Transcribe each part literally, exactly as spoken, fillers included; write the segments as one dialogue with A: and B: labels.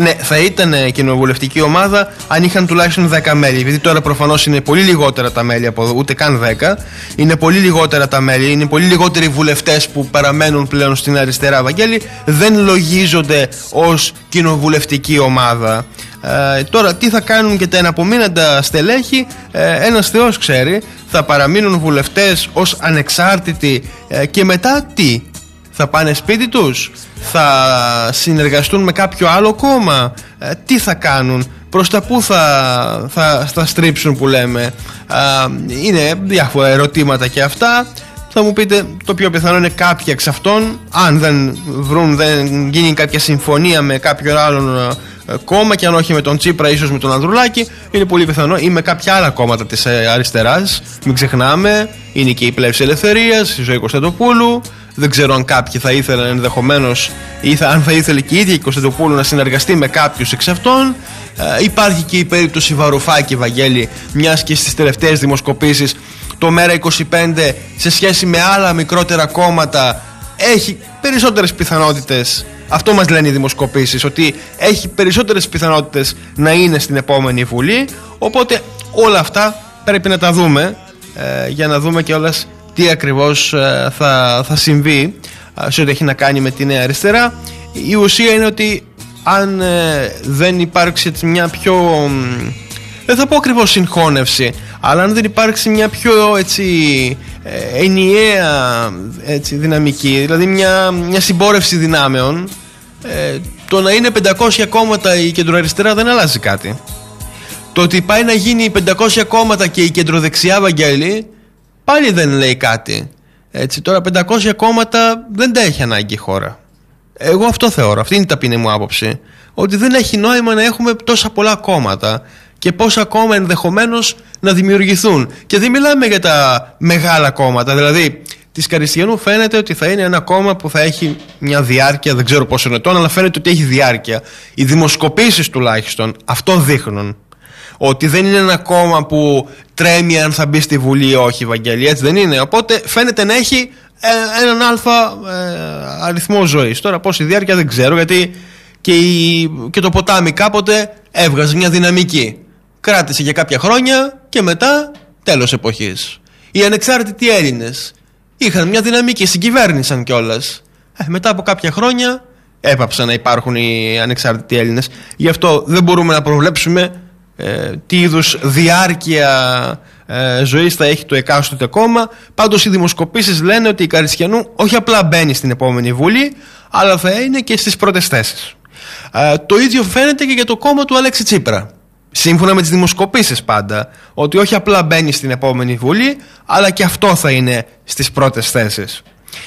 A: Ναι, θα ήταν κοινοβουλευτική ομάδα αν είχαν τουλάχιστον δέκα μέλη. Επειδή τώρα προφανώς είναι πολύ λιγότερα τα μέλη από εδώ, ούτε καν δέκα. Είναι πολύ λιγότερα τα μέλη, είναι πολύ λιγότεροι βουλευτές που παραμένουν πλέον στην αριστερά, Βαγγέλη. Δεν λογίζονται ως κοινοβουλευτική ομάδα. Ε, τώρα τι θα κάνουν και τα εναπομείναντα στελέχη, ε, ένας Θεός ξέρει. Θα παραμείνουν βουλευτές ως ανεξάρτητοι ε, και μετά τι? Θα πάνε σπίτι τους? Θα συνεργαστούν με κάποιο άλλο κόμμα? Ε, τι θα κάνουν? Προς τα πού θα, θα, θα στρίψουν, που λέμε? Ε, είναι διάφορα ερωτήματα και αυτά. Θα μου πείτε, το πιο πιθανό είναι κάποιοι εξ αυτών, αν δεν βρουν, δεν γίνει κάποια συμφωνία με κάποιον άλλον κόμμα, και αν όχι με τον Τσίπρα, ίσως με τον Ανδρουλάκη, είναι πολύ πιθανό, ή με κάποια άλλα κόμματα της αριστεράς. Μην ξεχνάμε, είναι και η Πλεύση Ελευθερίας, η Ζωή Κωνσταντοπούλου. Δεν ξέρω αν κάποιοι θα ήθελαν ενδεχομένως, ή θα, αν θα ήθελε και η ίδια η Κωνσταντοπούλου να συνεργαστεί με κάποιους εξ αυτών. Ε, υπάρχει και η περίπτωση Βαρουφάκη, Βαγγέλη, μιας και στις τελευταίες δημοσκοπήσεις το Μέρα είκοσι πέντε σε σχέση με άλλα μικρότερα κόμματα έχει περισσότερες πιθανότητες. Αυτό μας λένε οι δημοσκοπήσεις, ότι έχει περισσότερες πιθανότητες να είναι στην επόμενη Βουλή. Οπότε όλα αυτά πρέπει να τα δούμε, ε, για να δούμε κιόλας τι ακριβώς ε, θα, θα συμβεί ε, σε ό,τι έχει να κάνει με τη Νέα Αριστερά. Η ουσία είναι ότι αν ε, δεν υπάρξει μια πιο, δεν θα πω ακριβώς συγχώνευση, αλλά αν δεν υπάρξει μια πιο έτσι ε, ενιαία έτσι, δυναμική, δηλαδή μια, μια συμπόρευση δυνάμεων, ε, το να είναι πεντακόσια κόμματα η κεντροαριστερά δεν αλλάζει κάτι. Το ότι πάει να γίνει πεντακόσια κόμματα και η κεντροδεξιά, Βαγγέλη, πάλι δεν λέει κάτι. Έτσι, τώρα πεντακόσια κόμματα δεν τα έχει ανάγκη η χώρα. Εγώ αυτό θεωρώ, αυτή είναι η ταπεινή μου άποψη, ότι δεν έχει νόημα να έχουμε τόσα πολλά κόμματα και πόσα ακόμα ενδεχομένως να δημιουργηθούν. Και δεν μιλάμε για τα μεγάλα κόμματα, δηλαδή της Καριστιανού φαίνεται ότι θα είναι ένα κόμμα που θα έχει μια διάρκεια, δεν ξέρω πόσο ετών, αλλά φαίνεται ότι έχει διάρκεια. Οι δημοσκοπήσεις τουλάχιστον αυτό δείχνουν, ότι δεν είναι ένα κόμμα που τρέμει αν θα μπει στη Βουλή ή όχι, Βαγγέλη, έτσι δεν είναι. Οπότε φαίνεται να έχει ε, έναν αλφα ε, αριθμό ζωής. Τώρα πόση διάρκεια δεν ξέρω, γιατί και, η, και το ποτάμι κάποτε έβγαζε μια δυναμική. Κράτησε για κάποια χρόνια και μετά τέλος εποχής. Οι ανεξάρτητοι Έλληνες είχαν μια δυναμική, συγκυβέρνησαν κιόλας. Ε, μετά από κάποια χρόνια έπαψαν να υπάρχουν οι ανεξάρτητοι Έλληνες. Γι' αυτό δεν μπορούμε να προβλέψουμε ε, τι είδους διάρκεια ε, ζωής θα έχει το εκάστοτε κόμμα. Πάντως οι δημοσκοπήσεις λένε ότι η Καριστιανού όχι απλά μπαίνει στην επόμενη Βουλή, αλλά θα είναι και στις πρώτες θέσεις. Ε, το ίδιο φαίνεται και για το κόμμα του Αλέξη Τσίπρα. Σύμφωνα με τις δημοσκοπήσεις πάντα, ότι όχι απλά μπαίνει στην επόμενη Βουλή, αλλά και αυτό θα είναι στις πρώτες θέσεις.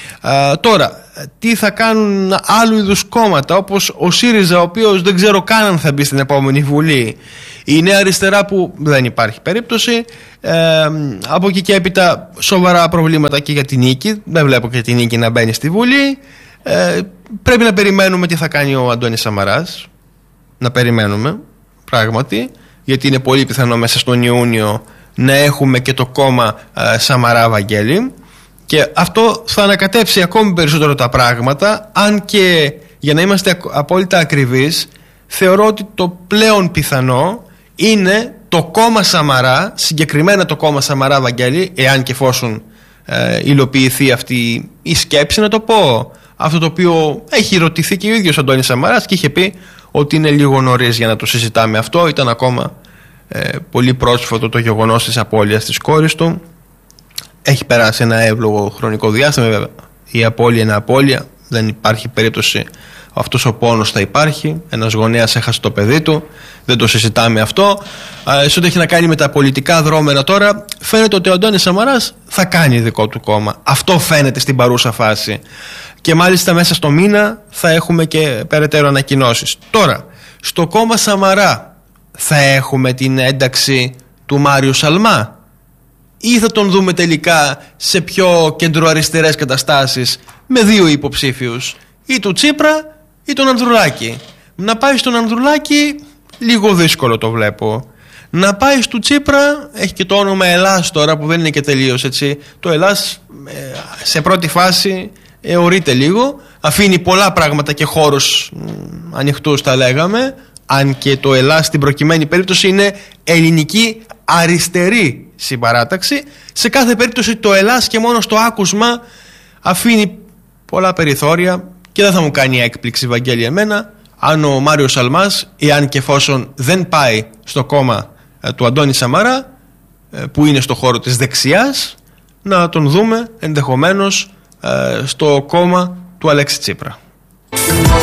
A: Ε, τώρα, τι θα κάνουν άλλου είδους κόμματα, όπως ο ΣΥΡΙΖΑ, ο οποίος δεν ξέρω καν αν θα μπει στην επόμενη Βουλή, η Νέα Αριστερά που δεν υπάρχει περίπτωση, ε, από εκεί και έπειτα σοβαρά προβλήματα και για την νίκη, δεν βλέπω και την νίκη να μπαίνει στη Βουλή. Ε, πρέπει να περιμένουμε τι θα κάνει ο Αντώνης Σαμαράς, να περιμένουμε πράγματι, γιατί είναι πολύ πιθανό μέσα στον Ιούνιο να έχουμε και το κόμμα ε, Σαμαρά, Βαγγέλη, και αυτό θα ανακατέψει ακόμη περισσότερο τα πράγματα, αν και για να είμαστε απόλυτα ακριβείς θεωρώ ότι το πλέον πιθανό είναι το κόμμα Σαμαρά, συγκεκριμένα το κόμμα Σαμαρά, Βαγγέλη, εάν και εφόσον ε, υλοποιηθεί αυτή η σκέψη, να το πω, αυτό το οποίο έχει ρωτηθεί και ο ίδιος Αντώνης Σαμαράς και είχε πει ότι είναι λίγο νωρίς για να το συζητάμε αυτό. Ήταν ακόμα ε, πολύ πρόσφατο το γεγονός της απώλειας της κόρης του. Έχει περάσει ένα εύλογο χρονικό διάστημα, βέβαια. Η απώλεια είναι απώλεια, δεν υπάρχει περίπτωση, αυτός ο πόνος θα υπάρχει. Ένας γονέας έχασε το παιδί του, δεν το συζητάμε αυτό. Ε, σε ό,τι έχει να κάνει με τα πολιτικά δρόμενα τώρα, φαίνεται ότι ο Αντώνης Σαμαράς θα κάνει δικό του κόμμα. Αυτό φαίνεται στην παρούσα φάση. Και μάλιστα μέσα στο μήνα θα έχουμε και περαιτέρω ανακοινώσεις. Τώρα, στο κόμμα Σαμαρά θα έχουμε την ένταξη του Μάριου Σαλμά, ή θα τον δούμε τελικά σε πιο κεντροαριστερές καταστάσεις με δύο υποψήφιους, ή του Τσίπρα ή τον Ανδρουλάκη? Να πάει στον Ανδρουλάκη λίγο δύσκολο το βλέπω. Να πάει στο Τσίπρα, έχει και το όνομα Ελλάς τώρα που δεν είναι και τελείως έτσι. Το Ελλάς σε πρώτη φάση αιωρείται λίγο, αφήνει πολλά πράγματα και χώρους ανοιχτούς, τα λέγαμε, αν και το ΕΛΑ στην προκειμένη περίπτωση είναι ελληνική αριστερή συμπαράταξη. Σε κάθε περίπτωση το ΕΛΑ και μόνο στο άκουσμα αφήνει πολλά περιθώρια και δεν θα μου κάνει έκπληξη, Βαγγέλη, εμένα, αν ο Μάριος Αλμάς, εάν και εφόσον δεν πάει στο κόμμα ε, του Αντώνη Σαμαρά, ε, που είναι στο χώρο της δεξιάς, να τον δούμε ενδεχομένως ε, στο κόμμα του Αλέξη Τσίπρα.